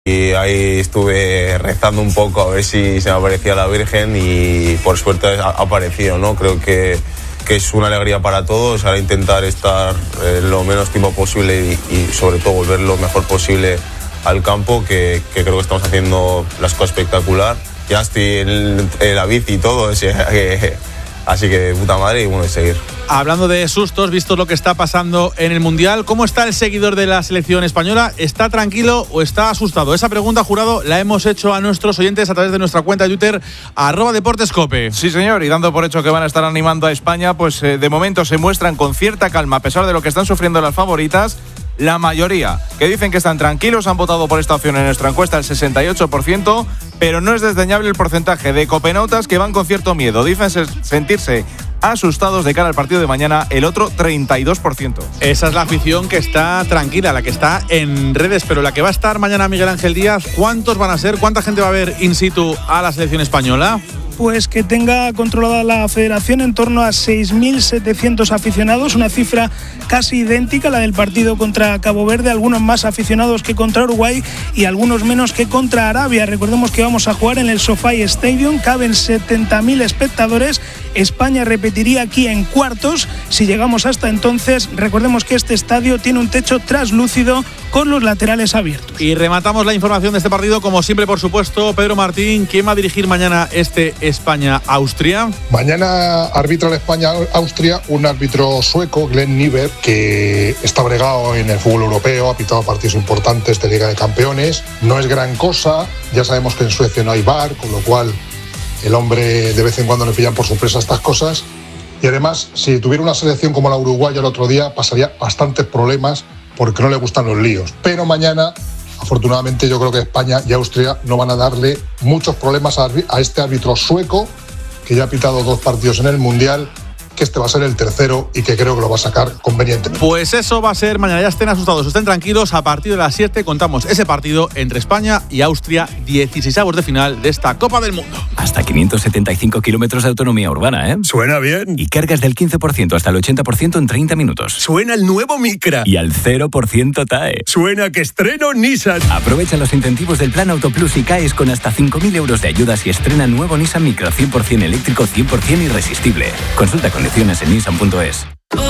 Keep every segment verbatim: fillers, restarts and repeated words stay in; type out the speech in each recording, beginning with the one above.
Y ahí estuve rezando un poco a ver si se me aparecía la Virgen y por suerte ha aparecido, ¿no? Creo que, que es una alegría para todos, ahora intentar estar eh, lo menos tiempo posible y, y sobre todo volver lo mejor posible al campo, que, que creo que estamos haciendo las cosas espectacular. Ya estoy en, en la bici y todo, así que, así que puta madre y bueno, seguir. Hablando de sustos, visto lo que está pasando en el Mundial, ¿cómo está el seguidor de la selección española? ¿Está tranquilo o está asustado? Esa pregunta, Jurado, la hemos hecho a nuestros oyentes a través de nuestra cuenta de Twitter, arroba deportescope. Sí, señor, y dando por hecho que van a estar animando a España, pues eh, de momento se muestran con cierta calma, a pesar de lo que están sufriendo las favoritas. La mayoría, que dicen que están tranquilos, han votado por esta opción en nuestra encuesta, el sesenta y ocho por ciento, pero no es desdeñable el porcentaje de copenautas que van con cierto miedo. Dicen sentirse asustados de cara al partido de mañana, el otro treinta y dos por ciento. Esa es la afición que está tranquila, la que está en redes, pero la que va a estar mañana, Miguel Ángel Díaz, ¿cuántos van a ser? ¿Cuánta gente va a ver in situ a la selección española? Pues que tenga controlada la federación en torno a seis mil setecientos aficionados, una cifra casi idéntica a la del partido contra Cabo Verde, algunos más aficionados que contra Uruguay y algunos menos que contra Arabia. Recordemos que vamos a jugar en el SoFi Stadium, caben setenta mil espectadores. España repetiría aquí en cuartos si llegamos hasta entonces. Recordemos que este estadio tiene un techo translúcido con los laterales abiertos. Y rematamos la información de este partido, como siempre, por supuesto, Pedro Martín. ¿Quién va a dirigir mañana este España-Austria? Mañana arbitra el España-Austria un árbitro sueco, Glenn Nyberg, que está bregado en el fútbol europeo, ha pitado partidos importantes de Liga de Campeones. No es gran cosa, ya sabemos que en Suecia no hay V A R, con lo cual el hombre de vez en cuando le pillan por sorpresa estas cosas. Y además, si tuviera una selección como la uruguaya el otro día, pasaría bastantes problemas porque no le gustan los líos. Pero mañana, afortunadamente, yo creo que España y Austria no van a darle muchos problemas a este árbitro sueco, que ya ha pitado dos partidos en el Mundial, que este va a ser el tercero y que creo que lo va a sacar convenientemente. Pues eso va a ser mañana. Ya estén asustados, estén tranquilos. A partir de las siete contamos ese partido entre España y Austria, dieciseisavos de final de esta Copa del Mundo. Hasta quinientos setenta y cinco kilómetros de autonomía urbana, ¿eh? Suena bien. Y cargas del quince por ciento hasta el ochenta por ciento en treinta minutos. Suena el nuevo Micra. Y al cero por ciento T A E. Suena que estreno Nissan. Aprovecha los incentivos del Plan Auto Plus y caes con hasta cinco mil euros de ayudas y estrena nuevo Nissan Micra cien por ciento eléctrico, cien por ciento irresistible. Consulta condiciones en nissan punto es.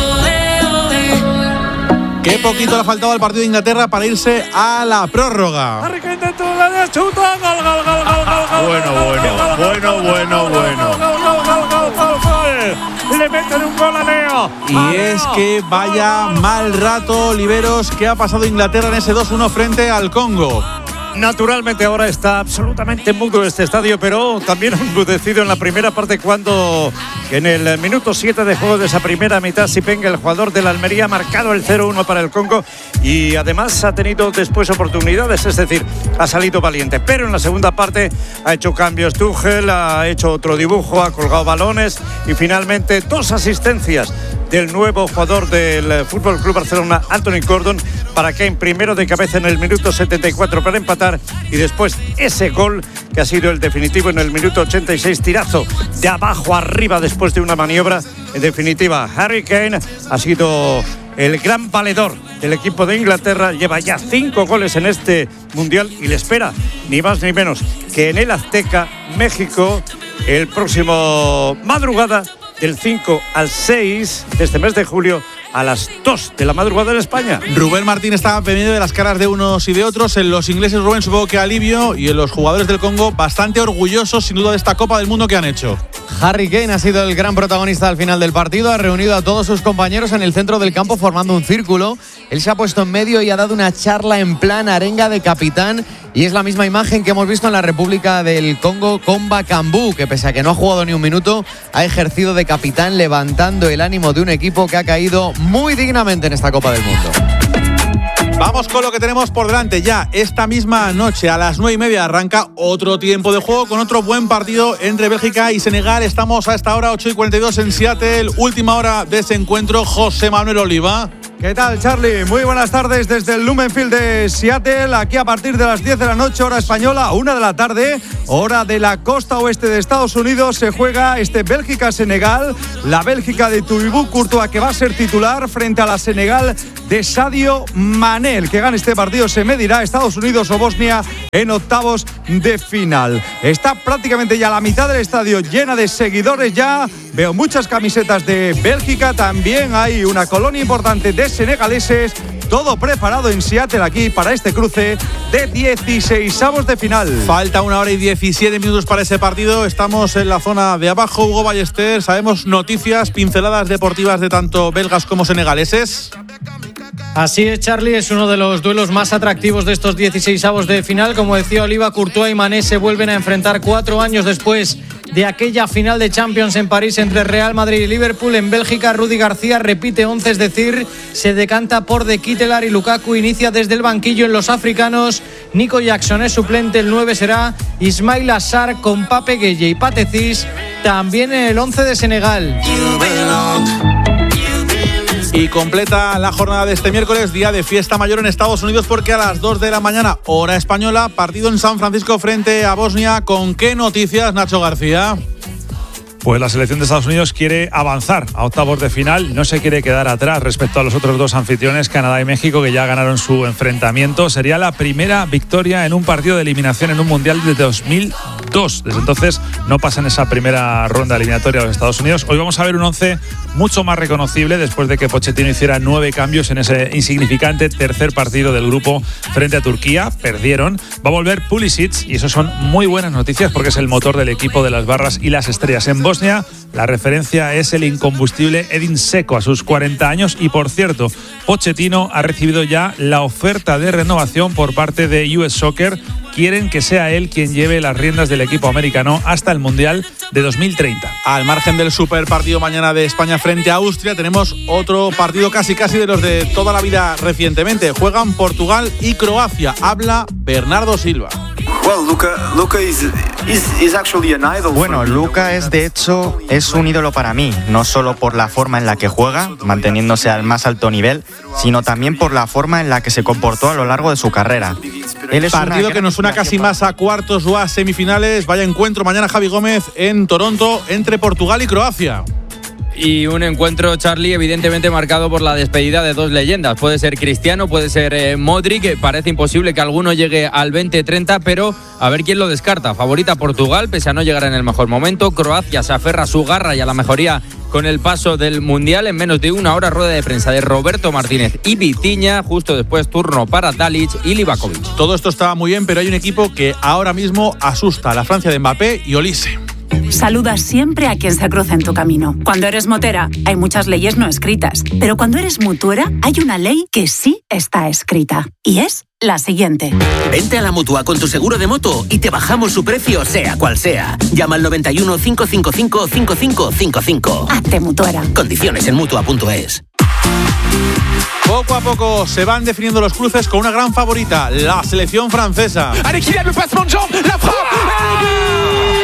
Qué poquito le ha faltado al partido de Inglaterra para irse a la prórroga. Bueno, bueno, bueno, bueno, bueno. Le meten un gol a Leo. Y es que vaya mal rato, Oliveros, que ha pasado Inglaterra en ese dos uno frente al Congo. Naturalmente ahora está absolutamente mudo este estadio, pero también enmudecido en la primera parte cuando en el minuto siete de juego de esa primera mitad Sipenga, el jugador de la Almería, ha marcado el cero uno para el Congo y además ha tenido después oportunidades, es decir, ha salido valiente, pero en la segunda parte ha hecho cambios Tuchel, ha hecho otro dibujo, ha colgado balones y finalmente dos asistencias del nuevo jugador del F C Barcelona, Anthony Gordon, para Kane primero de cabeza en el minuto setenta y cuatro para empatar y después ese gol que ha sido el definitivo en el minuto ochenta y seis, tirazo de abajo arriba después de una maniobra. En definitiva, Harry Kane ha sido el gran valedor del equipo de Inglaterra, lleva ya cinco goles en este Mundial y le espera ni más ni menos que en el Azteca, México, el próximo madrugada del cinco al seis de este mes de julio a las dos de la madrugada en España. Rubén Martín estaba pendiente de las caras de unos y de otros. En los ingleses, Rubén, supongo que alivio, y en los jugadores del Congo bastante orgullosos sin duda de esta Copa del Mundo que han hecho. Harry Kane ha sido el gran protagonista al final del partido, ha reunido a todos sus compañeros en el centro del campo formando un círculo. Él se ha puesto en medio y ha dado una charla en plan arenga de capitán, y es la misma imagen que hemos visto en la República del Congo con Bakambu, que pese a que no ha jugado ni un minuto, ha ejercido de capitán levantando el ánimo de un equipo que ha caído muy dignamente en esta Copa del Mundo. Vamos con lo que tenemos por delante ya. Esta misma noche a las nueve y media arranca otro tiempo de juego con otro buen partido entre Bélgica y Senegal. Estamos a esta hora, ocho y cuarenta y dos en Seattle. Última hora de ese encuentro. José Manuel Oliva. ¿Qué tal, Charlie? Muy buenas tardes desde el Lumenfield de Seattle. Aquí a partir de las diez de la noche, hora española, una de la tarde, hora de la costa oeste de Estados Unidos, se juega este Bélgica-Senegal. La Bélgica de Thibaut Courtois, que va a ser titular frente a la Senegal de Sadio Mané. El que gane este partido se medirá Estados Unidos o Bosnia en octavos de final. Está prácticamente ya la mitad del estadio llena de seguidores ya. Veo muchas camisetas de Bélgica. También hay una colonia importante de senegaleses. Todo preparado en Seattle aquí para este cruce de dieciseisavos de final. Falta una hora y diecisiete minutos para ese partido. Estamos en la zona de abajo. Hugo Ballester, sabemos noticias, pinceladas deportivas de tanto belgas como senegaleses. Así es, Charlie, es uno de los duelos más atractivos de estos dieciseisavos de final. Como decía Oliva, Courtois y Mané se vuelven a enfrentar cuatro años después de aquella final de Champions en París entre Real Madrid y Liverpool. En Bélgica, Rudy García repite once, es decir, se decanta por De Ketelaere y Lukaku inicia desde el banquillo. En los africanos, Nico Jackson es suplente, el nueve será Ismail Assar con Pape Gueye y Pathé Ciss también en el once de Senegal. Y completa la jornada de este miércoles, día de fiesta mayor en Estados Unidos, porque a las dos de la mañana, hora española, partido en San Francisco frente a Bosnia. ¿Con qué noticias, Nacho García? Pues la selección de Estados Unidos quiere avanzar a octavos de final, no se quiere quedar atrás respecto a los otros dos anfitriones, Canadá y México, que ya ganaron su enfrentamiento. Sería la primera victoria en un partido de eliminación en un mundial desde dos mil dos. Desde entonces no pasan esa primera ronda eliminatoria a los Estados Unidos. Hoy vamos a ver un once mucho más reconocible después de que Pochettino hiciera nueve cambios en ese insignificante tercer partido del grupo frente a Turquía. Perdieron. Va a volver Pulisic y eso son muy buenas noticias porque es el motor del equipo de las barras y las estrellas. En Bosnia, la referencia es el incombustible Edin Dzeko a sus cuarenta años y, por cierto, Pochettino ha recibido ya la oferta de renovación por parte de U S Soccer. Quieren que sea él quien lleve las riendas del equipo americano hasta el Mundial de dos mil treinta. Al margen del super partido mañana de España frente a Austria, tenemos otro partido casi casi de los de toda la vida recientemente. Juegan Portugal y Croacia. Habla Bernardo Silva. Bueno, Luka es de hecho es un ídolo para mí, no solo por la forma en la que juega, manteniéndose al más alto nivel, sino también por la forma en la que se comportó a lo largo de su carrera. Él es partido que nos suena casi más a cuartos o a semifinales. Vaya encuentro mañana, Javi Gómez, en Toronto entre Portugal y Croacia. Y un encuentro, Charlie, evidentemente marcado por la despedida de dos leyendas. Puede ser Cristiano, puede ser eh, Modric. Parece imposible que alguno llegue al veinte treinta, pero a ver quién lo descarta. Favorita Portugal, pese a no llegar en el mejor momento. Croacia se aferra a su garra y a la mejoría con el paso del Mundial. En menos de una hora, rueda de prensa de Roberto Martínez y Vitinha. Justo después, turno para Dalic y Livakovic. Todo esto está muy bien, pero hay un equipo que ahora mismo asusta. La Francia de Mbappé y Olise. Saluda siempre a quien se cruza en tu camino. Cuando eres motera, hay muchas leyes no escritas. Pero cuando eres mutuera, hay una ley que sí está escrita. Y es la siguiente. Vente a la Mutua con tu seguro de moto y te bajamos su precio, sea cual sea. Llama al noventa y uno, cinco cinco cinco, cinco cinco cinco cinco. Hazte mutuera. Condiciones en mutua punto es. Poco a poco se van definiendo los cruces con una gran favorita, la selección francesa. Allez, Kylian, le passement de jambe, la frappe.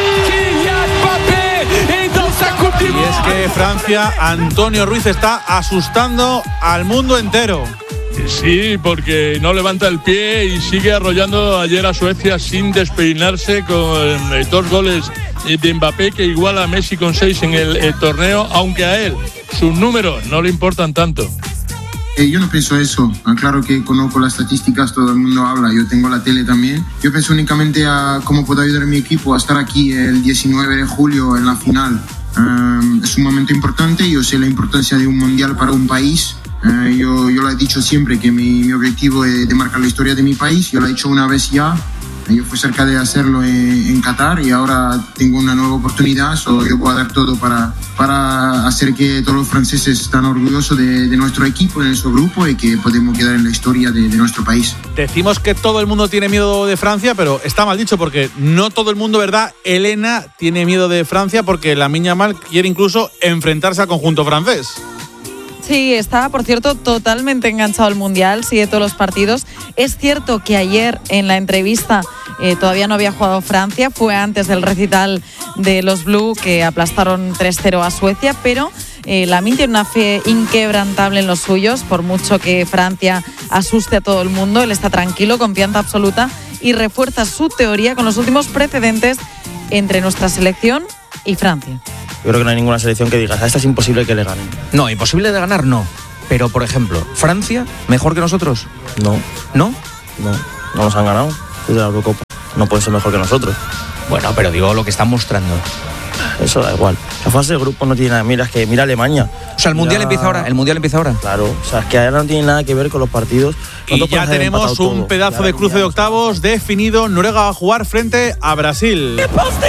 Y es que Francia, Antonio Ruiz, está asustando al mundo entero. Sí, porque no levanta el pie y sigue arrollando ayer a Suecia sin despeinarse, con dos goles de Mbappé que iguala a Messi con seis en el, el torneo, aunque a él sus números no le importan tanto. Eh, yo no pienso eso. Claro que conozco las estadísticas, todo el mundo habla, yo tengo la tele también. Yo pienso únicamente a cómo puedo ayudar a mi equipo a estar aquí el diecinueve de julio en la final. Um, es un momento importante, yo sé la importancia de un mundial para un país. Uh, yo, yo lo he dicho siempre que mi, mi objetivo es de marcar la historia de mi país. Yo lo he hecho una vez ya. Yo fui cerca de hacerlo en, en Qatar y ahora tengo una nueva oportunidad. So yo voy a dar todo para, para hacer que todos los franceses estén orgullosos de, de nuestro equipo, de nuestro grupo y que podemos quedar en la historia de, de nuestro país. Decimos que todo el mundo tiene miedo de Francia, pero está mal dicho porque no todo el mundo, ¿verdad? Elena tiene miedo de Francia porque Lamine Yamal quiere incluso enfrentarse al conjunto francés. Sí, está, por cierto, totalmente enganchado al Mundial, sigue todos los partidos. Es cierto que ayer en la entrevista eh, todavía no había jugado Francia, fue antes del recital de los Blue que aplastaron tres cero a Suecia, pero eh, Lamine tiene una fe inquebrantable en los suyos, por mucho que Francia asuste a todo el mundo, él está tranquilo, confianza absoluta y refuerza su teoría con los últimos precedentes entre nuestra selección y Francia. Yo creo que no hay ninguna selección que diga, a esta es imposible que le ganen. No, imposible de ganar no. Pero, por ejemplo, ¿Francia mejor que nosotros? No. ¿No? No, no nos han ganado desde la Eurocopa. No pueden ser mejor que nosotros. Bueno, pero digo lo que están mostrando. Eso da igual. La fase de grupo no tiene nada. Mira, es que mira Alemania. O sea, el Mundial ya... empieza ahora. El Mundial empieza ahora. Claro. O sea, es que ahora no tiene nada que ver con los partidos. Y ya tenemos un todo. pedazo de cruce de octavos definido. Noruega va a jugar frente a Brasil.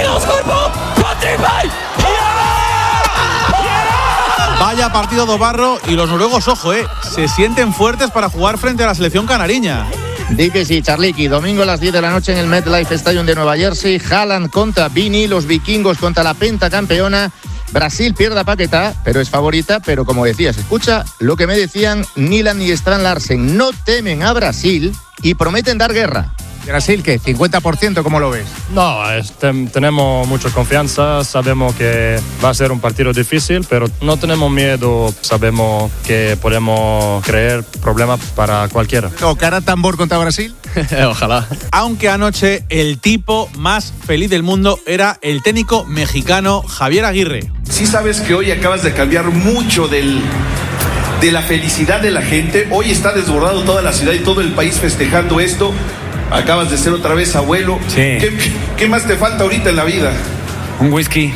Vaya partido do barro y los noruegos, ojo, eh, se sienten fuertes para jugar frente a la selección canariña. Di que sí, Charliqui. Domingo a las diez de la noche en el MetLife Stadium de Nueva Jersey. Haaland contra Vini, los vikingos contra la pentacampeona. Brasil pierde a Paquetá, pero es favorita. Pero como decías, escucha lo que me decían Nyland y Strand Larsen. No temen a Brasil y prometen dar guerra. Brasil, ¿qué? ¿cincuenta por ciento? ¿Cómo lo ves? No, este, tenemos mucha confianza, sabemos que va a ser un partido difícil, pero no tenemos miedo, sabemos que podemos crear problemas para cualquiera. ¿Tocará tambor contra Brasil? Ojalá. Aunque anoche el tipo más feliz del mundo era el técnico mexicano Javier Aguirre. Sí sabes que hoy acabas de cambiar mucho del... de la felicidad de la gente. Hoy está desbordado toda la ciudad y todo el país festejando esto. Acabas de ser otra vez abuelo. Sí. ¿Qué, qué más te falta ahorita en la vida? Un whisky.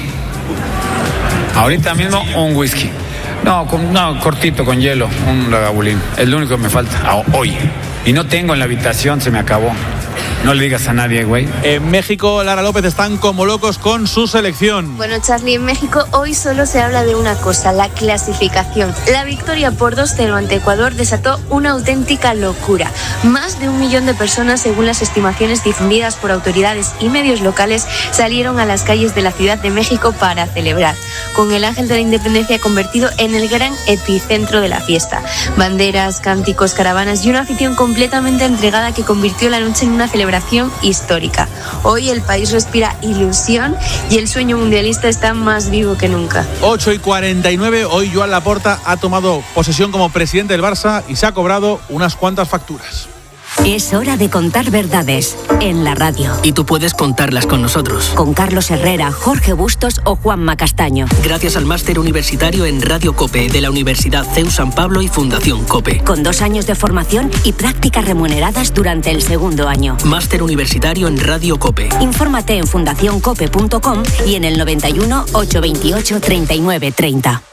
Ahorita mismo un whisky. No, con, no cortito, con hielo, un lagavulín. Es lo único que me falta hoy. Y no tengo en la habitación, se me acabó. No le digas a nadie, güey. En México, Lara López están como locos con su selección. Bueno, Charlie, en México hoy solo se habla de una cosa, la clasificación. La victoria por dos cero ante Ecuador desató una auténtica locura. Más de un millón de personas, según las estimaciones difundidas por autoridades y medios locales, salieron a las calles de la Ciudad de México para celebrar, con el Ángel de la Independencia convertido en el gran epicentro de la fiesta. Banderas, cánticos, caravanas y una afición completamente entregada que convirtió la noche en una celebración histórica. Hoy el país respira ilusión y el sueño mundialista está más vivo que nunca. ocho y cuarenta y nueve, hoy Joan Laporta ha tomado posesión como presidente del Barça y se ha cobrado unas cuantas facturas. Es hora de contar verdades en la radio. Y tú puedes contarlas con nosotros. Con Carlos Herrera, Jorge Bustos o Juanma Castaño. Gracias al máster universitario en Radio COPE de la Universidad C E U San Pablo y Fundación COPE. Con dos años de formación y prácticas remuneradas durante el segundo año. Máster universitario en Radio COPE. Infórmate en fundación cope punto com y en el noventa y uno, ochocientos veintiocho, treinta y nueve treinta.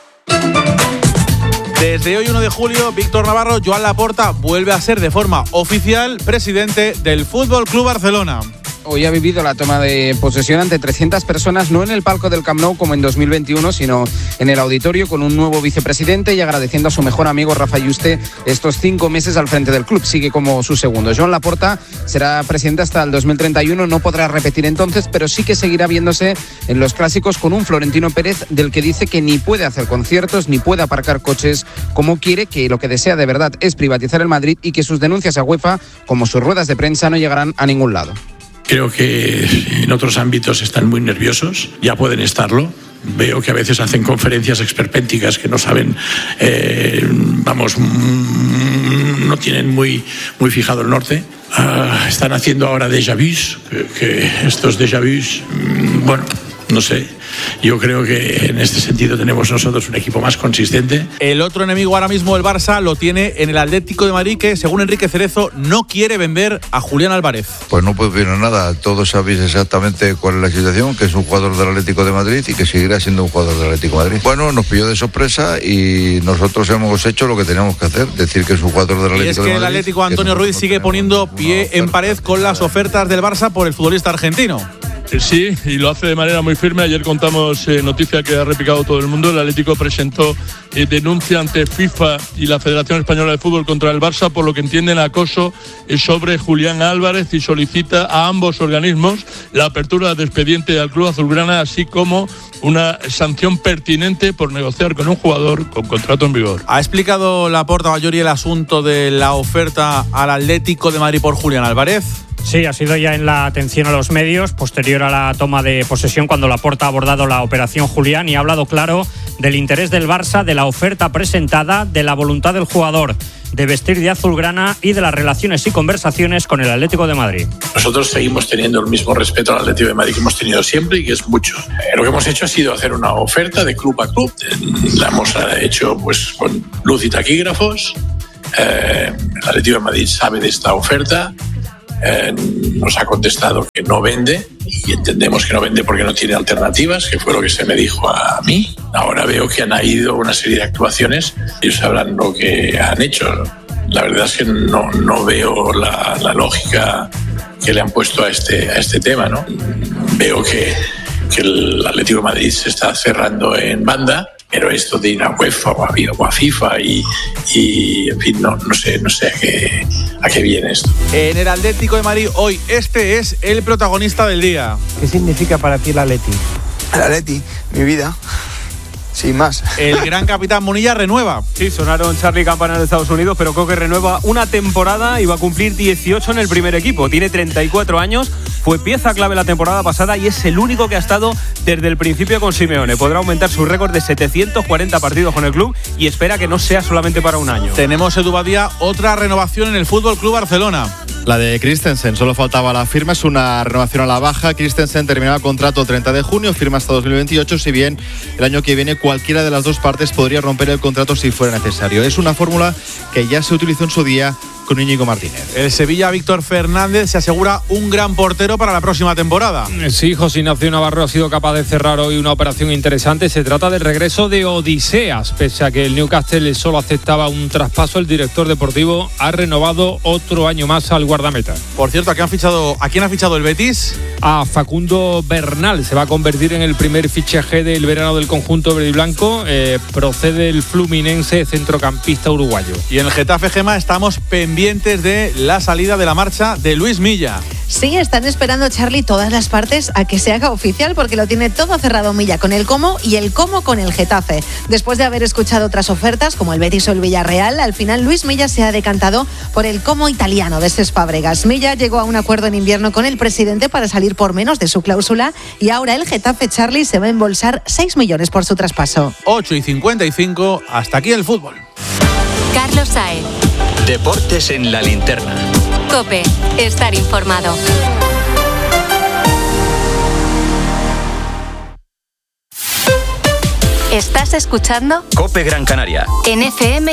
Desde hoy uno de julio, Víctor Navarro, Joan Laporta, vuelve a ser de forma oficial presidente del Fútbol Club Barcelona. Hoy ha vivido la toma de posesión ante trescientas personas, no en el palco del Camp Nou como en dos mil veintiuno, sino en el auditorio con un nuevo vicepresidente y agradeciendo a su mejor amigo Rafa Yuste estos cinco meses al frente del club. Sigue como su segundo. Joan Laporta será presidente hasta el dos mil treinta y uno, no podrá repetir entonces, pero sí que seguirá viéndose en los clásicos con un Florentino Pérez del que dice que ni puede hacer conciertos ni puede aparcar coches como quiere, que lo que desea de verdad es privatizar el Madrid y que sus denuncias a UEFA, como sus ruedas de prensa, no llegarán a ningún lado. Creo que en otros ámbitos están muy nerviosos, ya pueden estarlo. Veo que a veces hacen conferencias esperpénticas que no saben, eh, vamos, no tienen muy, muy fijado el norte. Uh, están haciendo ahora déjà vus, que, que estos déjà vus, bueno, no sé. Yo creo que en este sentido tenemos nosotros un equipo más consistente. El otro enemigo ahora mismo, el Barça, lo tiene en el Atlético de Madrid, que según Enrique Cerezo no quiere vender a Julián Álvarez. Pues no puede opinar nada, todos sabéis exactamente cuál es la situación, que es un jugador del Atlético de Madrid y que seguirá siendo un jugador del Atlético de Madrid. Bueno, nos pilló de sorpresa y nosotros hemos hecho lo que teníamos que hacer, decir que es un jugador del Atlético de Madrid. Y es que el Atlético, Antonio Ruiz, sigue poniendo pie en pared con las ofertas del Barça por el futbolista argentino. Sí, y lo hace de manera muy firme. Ayer contamos eh, noticia que ha replicado todo el mundo. El Atlético presentó eh, denuncia ante FIFA y la Federación Española de Fútbol contra el Barça por lo que entienden acoso eh, sobre Julián Álvarez y solicita a ambos organismos la apertura de expediente al club azulgrana, así como una sanción pertinente por negociar con un jugador con contrato en vigor. ¿Ha explicado Laporta Ballori el asunto de la oferta al Atlético de Madrid por Julián Álvarez? Sí, ha sido ya en la atención a los medios, posterior a la toma de posesión, cuando Laporta ha abordado la operación Julián y ha hablado claro del interés del Barça, de la oferta presentada, de la voluntad del jugador. de vestir de azulgrana y de las relaciones y conversaciones con el Atlético de Madrid. Nosotros seguimos teniendo el mismo respeto al Atlético de Madrid que hemos tenido siempre y que es mucho. Eh, lo que hemos hecho ha sido hacer una oferta de club a club. Eh, la hemos hecho pues con luz y taquígrafos. Eh, el Atlético de Madrid sabe de esta oferta. Eh, nos ha contestado que no vende y entendemos que no vende porque no tiene alternativas, que fue lo que se me dijo a mí. Ahora veo que han ido una serie de actuaciones, ellos sabrán lo que han hecho. La verdad es que no, no veo la, la lógica que le han puesto a este, a este tema, ¿no? Veo que, que el Atlético de Madrid se está cerrando en banda, pero esto de ir a UEFA o a FIFA y, y en fin, no, no sé, no sé a qué, a qué viene esto. En el Atlético de Madrid hoy, este es el protagonista del día. ¿Qué significa para ti el Atleti? El Atleti, mi vida. Sin más. El gran capitán Munilla renueva. Sí, sonaron Charlie Campanas de Estados Unidos, pero Coque renueva una temporada y va a cumplir dieciocho en el primer equipo. Tiene treinta y cuatro años, fue pieza clave la temporada pasada y es el único que ha estado desde el principio con Simeone. Podrá aumentar su récord de setecientos cuarenta partidos con el club y espera que no sea solamente para un año. Tenemos, Edu Badía, otra renovación en el Fútbol Club Barcelona. La de Christensen, solo faltaba la firma, es una renovación a la baja. Christensen terminaba el contrato treinta de junio, firma hasta dos mil veintiocho, si bien el año que viene cualquiera de las dos partes podría romper el contrato si fuera necesario. Es una fórmula que ya se utilizó en su día con Íñigo Martínez. El Sevilla, Víctor Fernández, se asegura un gran portero para la próxima temporada. Sí, José Ignacio Navarro ha sido capaz de cerrar hoy una operación interesante. Se trata del regreso de Odiseas. Pese a que el Newcastle solo aceptaba un traspaso, el director deportivo ha renovado otro año más al guardameta. Por cierto, ¿a quién ha fichado, ¿a quién ha fichado el Betis? A Facundo Bernal. Se va a convertir en el primer fichaje del verano del conjunto verde y blanco. Eh, procede el Fluminense, centrocampista uruguayo. Y en el Getafe, Gema, estamos pendientes de la salida de la marcha de Luis Milla. Sí, están esperando, Charlie, todas las partes a que se haga oficial porque lo tiene todo cerrado Milla con el cómo y el cómo con el Getafe. Después de haber escuchado otras ofertas como el Betis o el Villarreal, al final Luis Milla se ha decantado por el cómo italiano de Cesc Fábregas. Milla llegó a un acuerdo en invierno con el presidente para salir por menos de su cláusula y ahora el Getafe, Charlie, se va a embolsar seis millones por su traspaso. ocho y cincuenta y cinco, hasta aquí el fútbol. Carlos Saez. Deportes en la linterna. COPE, estar informado. ¿Estás escuchando? COPE Gran Canaria. En F M